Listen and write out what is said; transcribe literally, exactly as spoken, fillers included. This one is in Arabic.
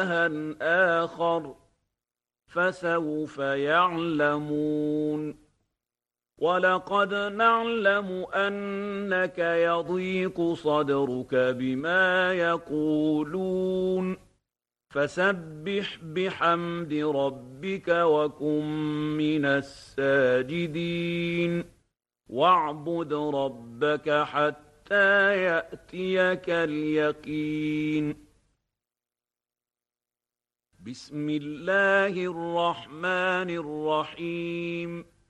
إلها آخر فسوف يعلمون ولقد نعلم أنك يضيق صدرك بما يقولون فسبح بحمد ربك وكن من الساجدين واعبد ربك حتى يأتيك اليقين بسم الله الرحمن الرحيم